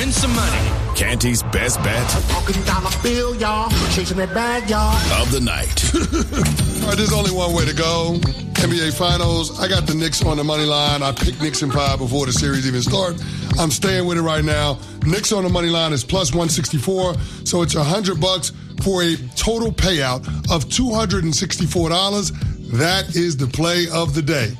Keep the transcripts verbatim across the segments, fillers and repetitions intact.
win some money. Canty's best bet Talking dollar bill, y'all. Chasing that bag, y'all. of the night. All right, there's only one way to go. N B A Finals. I got the Knicks on the money line. I picked Knicks and pie before the series even started. I'm staying with it right now. Knicks on the money line is plus one sixty-four, so it's one hundred bucks for a total payout of two hundred sixty-four dollars. That is the play of the day.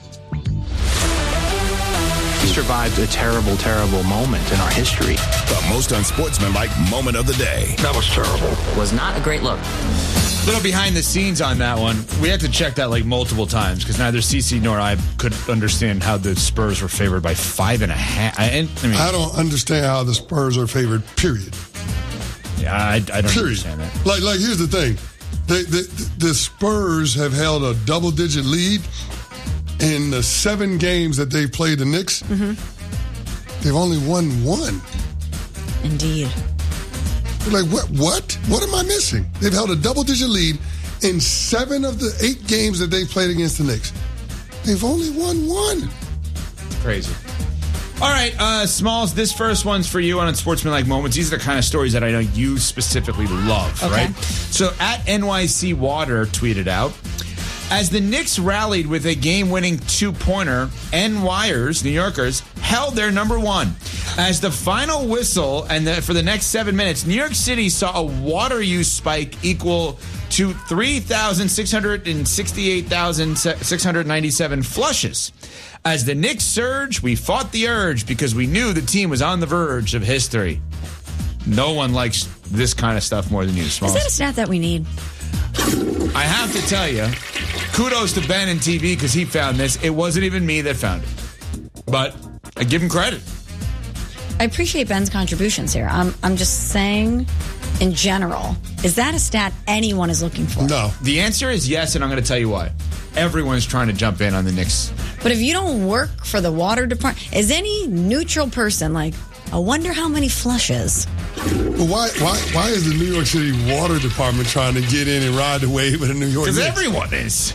We survived a terrible, terrible moment in our history. The most unsportsmanlike moment of the day. That was terrible. Was not a great look. Little behind the scenes on that one. We had to check that like multiple times because neither CeCe nor I could understand how the Spurs were favored by five and a half. I, I mean, I don't understand how the Spurs are favored, period. Yeah, I, I don't period. understand that. Like, like here's the thing. They, the, the Spurs have held a double-digit lead in the seven games that they've played the Knicks. Mm-hmm. They've only won one. Indeed. Like, what? What? What am I missing? They've held a double-digit lead in seven of the eight games that they've played against the Knicks. They've only won one. Crazy. All right, uh, Smalls, this first one's for you on Unsportsmanlike Moments. These are the kind of stories that I know you specifically love, Okay. right? So at N Y C Water tweeted out, as the Knicks rallied with a game-winning two-pointer, N Yers, New Yorkers, held their number one. As the final whistle and the, for the next seven minutes, New York City saw a water use spike equal to three thousand six hundred sixty-eight thousand six hundred ninety-seven flushes. As the Knicks surged, we fought the urge because we knew the team was on the verge of history. No one likes this kind of stuff more than you, Smalls. Is that a stat that we need? I have to tell you, kudos to Ben and T V because he found this. It wasn't even me that found it. But I give him credit. I appreciate Ben's contributions here. I'm, I'm just saying, in general, is that a stat anyone is looking for? No. The answer is yes, and I'm going to tell you why. Everyone's trying to jump in on the Knicks. But if you don't work for the water department, is any neutral person like, I wonder how many flushes? Well, why, why, why is the New York City Water Department trying to get in and ride the wave of the New York Knicks? Because everyone is.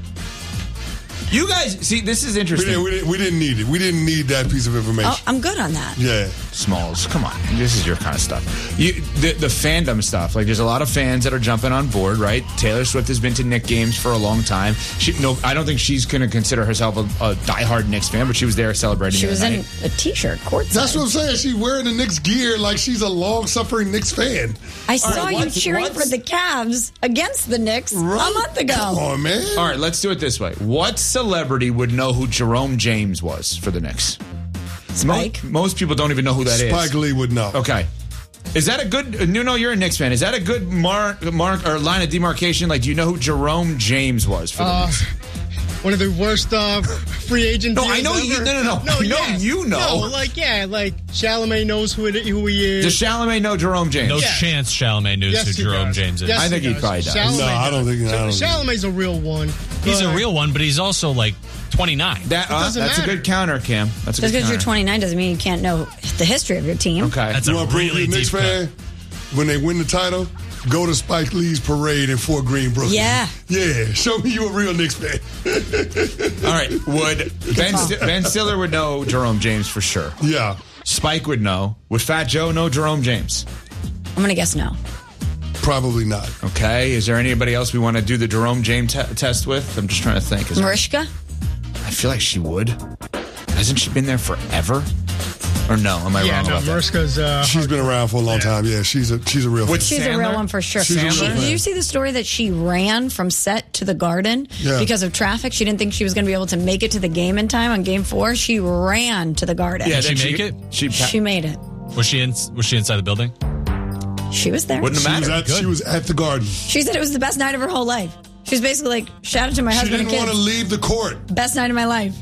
You guys, see, this is We interesting. didn't, we, didn't, we didn't need it. We didn't need that piece of information. Oh, I'm good on that. Yeah. Smalls, come on. This is your kind of stuff. You, the, the fandom stuff. Like, there's a lot of fans that are jumping on board, right? Taylor Swift has been to Knicks games for a long time. She, no, I don't think she's going to consider herself a, a diehard Knicks fan, but she was there celebrating. She the was night. in a T-shirt, courtside. That's what I'm saying. She's wearing the Knicks gear like she's a long-suffering Knicks fan. I saw right, you what's- cheering what's- for the Cavs against the Knicks Right? a month ago. Come on, man. All right, let's do it this way. What celebrity would know who Jerome James was for the Knicks? Spike. Mo- most people don't even know who that is. Spike Lee would know. Okay. Is that a good... Uh, Nuno, you're a Knicks fan. Is that a good mark, mark or line of demarcation? Like, do you know who Jerome James was for the Uh, Knicks? One of the worst uh, free agent No, deals I know ever. you- no, no, no. I know yeah. you know. No, like, yeah, like, Chalamet knows who, it, who he is. Does Chalamet know Jerome James? No Yeah. chance Chalamet knows Yes, who he Jerome does. James is. Yes, I think he does. probably does. Chalamet No, I don't think- I don't think- Chalamet's a real one. He's a but- real one, but he's also like twenty-nine. That, uh, doesn't that's matter. a good counter, Cam. That's a Just good because you're counter. twenty-nine doesn't mean you can't know the history of your team. Okay. That's You a want to prove really you're a Knicks deep cut. fan? When they win the title, go to Spike Lee's parade in Fort Greene, Brooklyn. Yeah. Yeah. Show me you a real Knicks fan. All right. Would Ben, Sti- Ben Stiller would know Jerome James for sure. Yeah. Spike would know. Would Fat Joe know Jerome James? I'm going to guess no. Probably not. Okay. Is there anybody else we want to do the Jerome James te- test with? I'm just trying to think. Is there- Mariska? I feel like she would. Hasn't she been there forever? Or no? Am I Yeah, wrong no, about that? Mariska's... Uh, She's been around for a long time. Yeah, she's a she's a real Would fan. She's a Sandler? real one for sure. She's a real She, fan. did you see the story that she ran from set to the Garden Yeah. because of traffic? She didn't think she was going to be able to make it to the game in time on game four. She ran to the Garden. Yeah, Did then she make it? She, She made it. Was she in? Was she inside the building? She was there. Wouldn't She have was, mattered. at, she was at the Garden. She said it was the best night of her whole life. She was basically like, shout out to my She husband didn't and want to kids. leave the court. Best night of my life.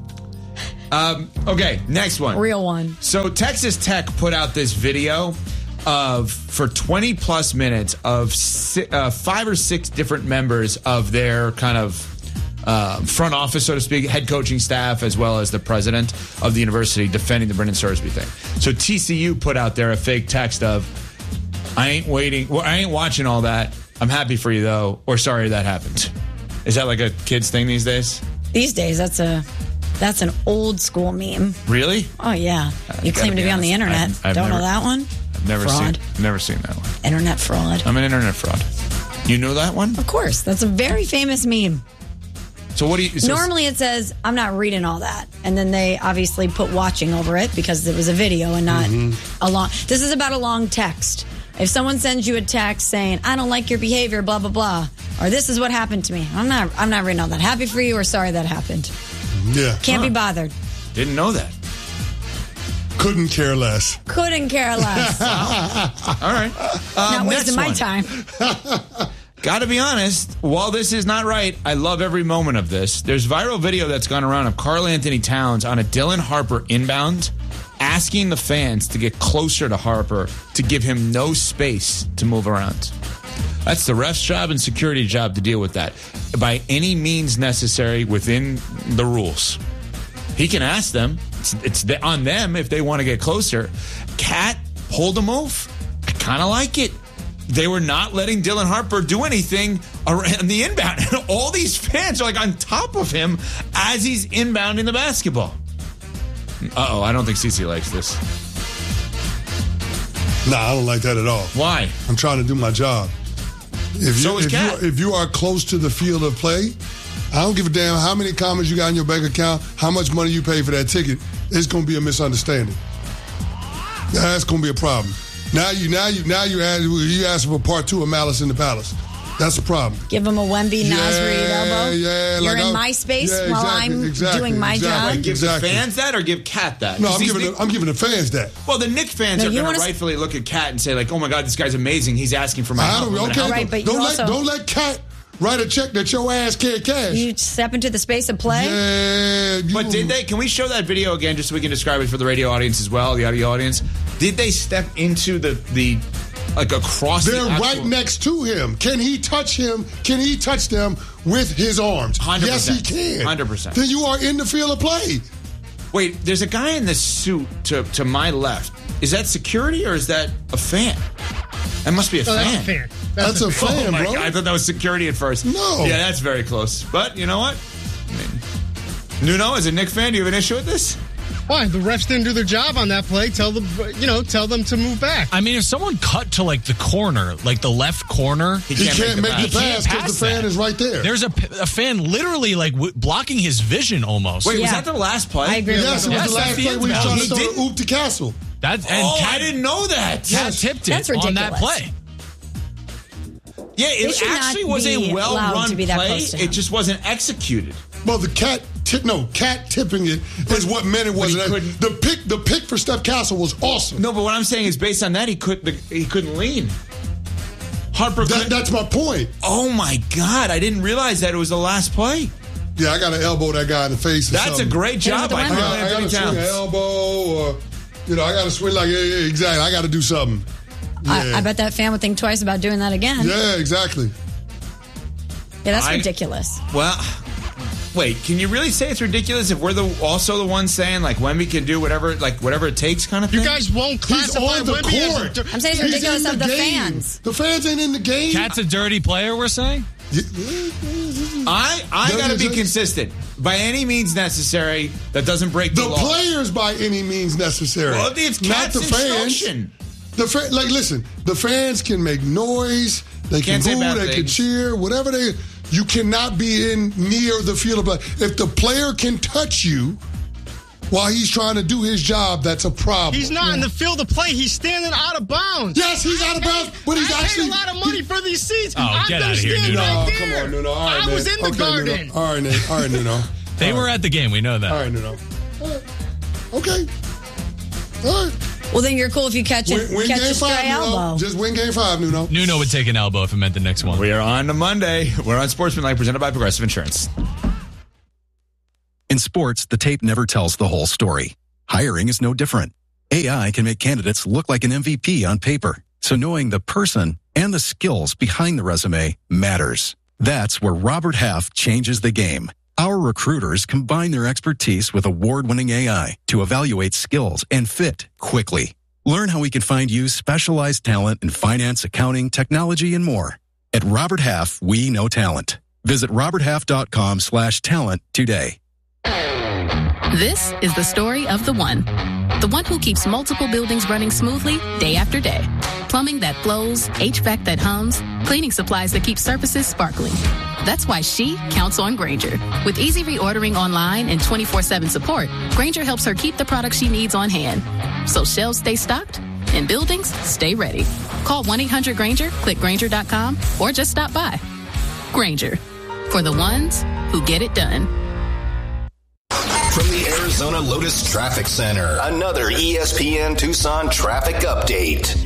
Um, okay, next one. Real one. So Texas Tech put out this video of for twenty plus minutes of si- uh, five or six different members of their kind of uh, front office, so to speak, head coaching staff, as well as the president of the university defending the Brendan Sorsby thing. So T C U put out there a fake text of, I ain't waiting, well, I ain't watching all that. I'm happy for you though, or sorry that happened. Is that like a kid's thing these days? These days, that's a that's an old school meme. Really? Oh, yeah. You gotta claim to be be on the honest, internet. I've- I've Don't never- know that one? Never Fraud. seen. Never seen that one. Internet fraud. I'm an internet fraud. You know that one? Of course. That's a very famous meme. So what do you? So Normally it says, I'm not reading all that. And then they obviously put watching over it because it was a video and not Mm-hmm. a long. This is about a long text. If someone sends you a text saying, I don't like your behavior, blah, blah, blah, or this is what happened to me, I'm not I'm not reading all that. Happy for you or sorry that happened. Yeah. Can't Huh. be bothered. Didn't know that. Couldn't care less. Couldn't care less. All right. Not Um, wasting my next one. time. Got to be honest, while this is not right, I love every moment of this. There's viral video that's gone around of Karl Anthony Towns on a Dylan Harper inbound asking the fans to get closer to Harper to give him no space to move around. That's the ref's job and security job to deal with that by any means necessary within the rules. He can ask them. It's, it's on them if they want to get closer. Cat pulled a move. I kind of like it. They were not letting Dylan Harper do anything around the inbound. And all these fans are like on top of him as he's inbounding the basketball. Uh-oh, I don't think Cece likes this. Nah, I don't like that at all. Why? I'm trying to do my job. If So you, is if, Cat. you, if you are close to the field of play, I don't give a damn how many comments you got in your bank account, how much money you pay for that ticket. It's going to be a misunderstanding. That's going to be a problem. Now you, now you, now you ask, you ask for part two of Malice in the Palace. That's a problem. Give him a Wemby Yeah, Nasreed elbow. yeah, You're like in I'm- my space yeah, while exactly, I'm exactly, doing my exactly. job. Give Exactly. the fans that or give Cat that? No, 'Cause I'm these giving, Nick- the, I'm giving the fans that. Well, the Knicks fans No, are you going wanna to s- rightfully look at Cat and say, like, oh my God, this guy's amazing. He's asking for my I help. don't, I'm gonna okay, help Right, him. but you don't, also- let, don't let Cat write a check that your ass can't cash. You step into the space of play. yeah, you, But did they? Can we show that video again, just so we can describe it for the radio audience as well, the audio audience? Did they step into the the like across? They're the actual, right next to him. Can he touch him? Can he touch them with his arms? one hundred Yes, percent. he can. one hundred percent. Then you are in the field of play. Wait, there's a guy in this suit to to my left. Is that security or is that a fan? That must be a No, fan. that's a fan. That's a fan, Oh my bro. God, I thought that was security at first. No. Yeah, that's very close. But you know what? I mean, Nuno, as a Knicks fan, do you have an issue with this? Why? The refs didn't do their job on that play. Tell them, you know, tell them to move back. I mean, if someone cut to like the corner, like the left corner, He He can't make pass. the He pass can't because the pass fan that. is right there. there's a, p- a fan literally like w- blocking his vision almost. Wait, was Yeah. that the last play? I agree with Yes, it was Yes, the that's last the play we inbound. trying to He throw did- the oop to Castle. That and Oh, Cat, I didn't know that. Cat tipped it That's on that ridiculous. play. Yeah, They it should not actually was be a allowed well-run to be that play. close to It him. just wasn't executed. Well, the cat tip, no, cat tipping it is what meant it but he wasn't. couldn't- The pick, the pick for Steph Castle was awesome. No, but what I'm saying is, based on that, he couldn't. He couldn't lean. Harper. That, couldn't- that's my point. oh my God! I didn't realize that it was the last play. Yeah, I got to elbow that guy in the face. Or That's a something. great job the by I window. Karl got, I got Anthony to swing an Towns. elbow, or you know, I got to swing like yeah, yeah, exactly. I got to do something. I, Yeah. I bet that fan would think twice about doing that again. Yeah, Yeah, exactly. that's I- ridiculous. Well, wait. Can you really say it's ridiculous if we're the also the ones saying like Wemby can do whatever like whatever it takes kind of thing? You guys won't He's classify on the Wemby as a court. dir- I'm saying it's He's ridiculous in of the game. fans. The fans ain't in the game. Cat's a dirty player, we're saying? I I No, got to no, be no. consistent by any means necessary. That doesn't break the, The law. players, by any means necessary. Well, it's not Cat's the fans. instruction. The fa- like, listen, the fans can make noise, they can Can't say boo, bad they can things. cheer, whatever they. You cannot be in near the field of play. If the player can touch you while he's trying to do his job, that's a problem. He's not in the field of play. He's standing out of bounds. Yes, he's out of bounds, but he's I actually. paid a lot of money for these seats. Oh, I'm get gonna outta here, stand Nuno. right No, there. come on, Nuno. All right, I man. was in the okay, garden. Nuno. All right, Nuno. All right, Nuno. They All were right. at the game. We know that. All right, Nuno. All right. Okay. All right. Well, then you're cool if you catch a, Win, win catch game a stray five, Nuno. elbow. Just win game five, Nuno. Nuno would take an elbow if it meant the next one. We are on to Monday. We're on Sportsmanlike, presented by Progressive Insurance. In sports, the tape never tells the whole story. Hiring is no different. A I can make candidates look like an M V P on paper, so knowing the person and the skills behind the resume matters. That's where Robert Half changes the game. Our recruiters combine their expertise with award-winning A I to evaluate skills and fit quickly. Learn how we can find you specialized talent in finance, accounting, technology, and more. At Robert Half, we know talent. Visit roberthalf.com slash talent today. This is the story of the one. The one who keeps multiple buildings running smoothly day after day. Plumbing that flows, H V A C that hums, cleaning supplies that keep surfaces sparkling. That's why she counts on Grainger. With easy reordering online and twenty-four seven support, Grainger helps her keep the products she needs on hand. So shelves stay stocked and buildings stay ready. Call one eight hundred Grainger, click Grainger dot com, or just stop by. Grainger, for the ones who get it done. From the Arizona Lotus Traffic Center, another E S P N Tucson traffic update.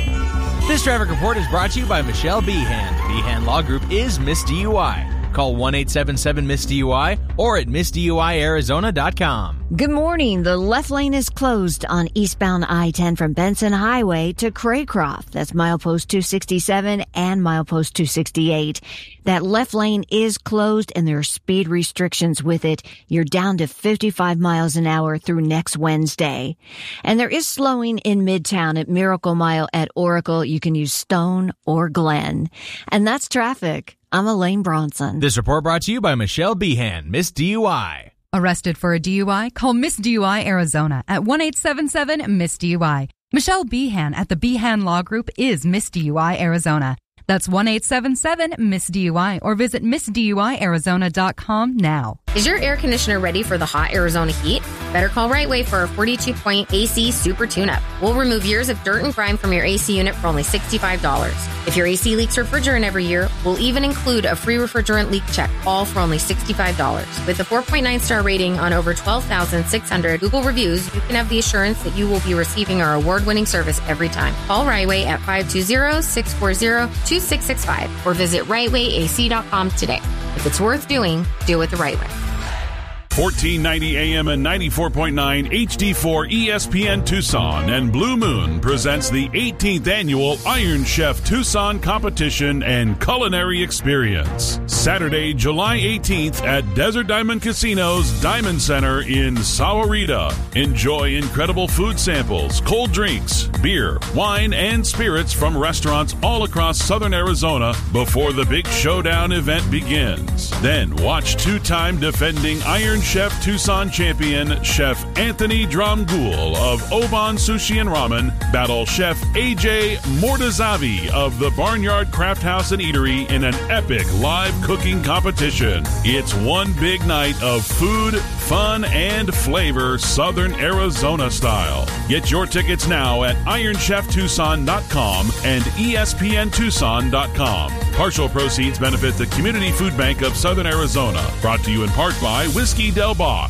This traffic report is brought to you by Michelle Behan. The Behan Law Group is Miss D U I. Call one eight seven seven Miss D U I or at Miss D U I Arizona dot com. Good morning. The left lane is closed on eastbound I ten from Benson Highway to Craycroft. That's milepost two sixty-seven and milepost two sixty-eight. That left lane is closed and there are speed restrictions with it. You're down to fifty-five miles an hour through next Wednesday. And there is slowing in Midtown at Miracle Mile at Oracle. You can use Stone or Glen. And that's traffic. I'm Elaine Bronson. This report brought to you by Michelle Behan, Miss D U I. Arrested for a D U I? Call Miss D U I Arizona at one eight seven seven Miss D U I. Michelle Behan at the Behan Law Group is Miss D U I Arizona. That's one eight seven seven Miss D U I or visit Miss D U I Arizona dot com now. Is your air conditioner ready for the hot Arizona heat? Better call Right Way for a forty-two point A C Super Tune-Up. We'll remove years of dirt and grime from your A C unit for only sixty-five dollars. If your A C leaks refrigerant every year, we'll even include a free refrigerant leak check, all for only sixty-five dollars. With a four point nine star rating on over twelve thousand six hundred Google reviews, you can have the assurance that you will be receiving our award-winning service every time. Call Right Way at five two zero, six four zero, two six six five or visit right way A C dot com today. If it's worth doing, do it the right way. fourteen ninety A M and ninety-four point nine H D four E S P N Tucson and Blue Moon presents the eighteenth annual Iron Chef Tucson competition and culinary experience. Saturday, July eighteenth at Desert Diamond Casino's Diamond Center in Sahuarita. Enjoy incredible food samples, cold drinks, beer, wine, and spirits from restaurants all across southern Arizona before the big showdown event begins. Then watch two-time defending Iron Chef Tucson champion Chef Anthony Dromgoole of Oban Sushi and Ramen battle Chef A J Mortazavi of the Barnyard Craft House and Eatery in an epic live cooking competition. It's one big night of food, fun, and flavor Southern Arizona style. Get your tickets now at iron chef tucson dot com and E S P N Tucson dot com. Partial proceeds benefit the Community Food Bank of Southern Arizona. Brought to you in part by Whiskey Del Bach.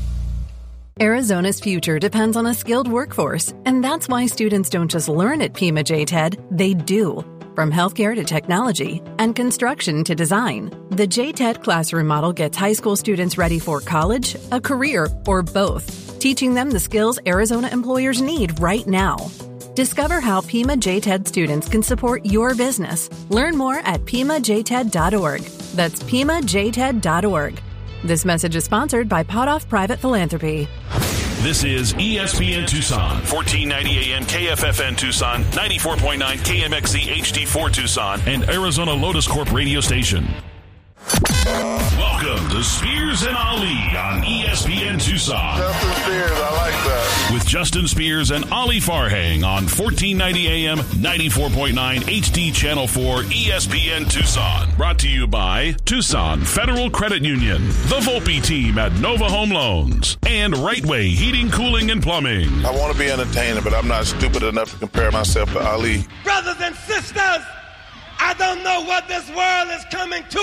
Arizona's future depends on a skilled workforce, and that's why students don't just learn at Pima J TED, they do. From healthcare to technology and construction to design, the J TED classroom model gets high school students ready for college, a career, or both, teaching them the skills Arizona employers need right now. Discover how Pima J TED students can support your business. Learn more at pima j ted dot org. That's pima j ted dot org. This message is sponsored by Potoff Private Philanthropy. This is E S P N Tucson, fourteen ninety A M K F F N Tucson, ninety-four point nine K M X Z H D four Tucson, and Arizona Lotus Corp radio station. Welcome to Spears and Ali on E S P N Tucson. Justin Spears, I like that. With Justin Spears and Ali Farhang on fourteen ninety A M, ninety-four point nine H D Channel four, E S P N Tucson. Brought to you by Tucson Federal Credit Union, the Volpe team at Nova Home Loans, and Right Way Heating, Cooling, and Plumbing. I want to be entertained, but I'm not stupid enough to compare myself to Ali. Brothers and sisters, I don't know what this world is coming to.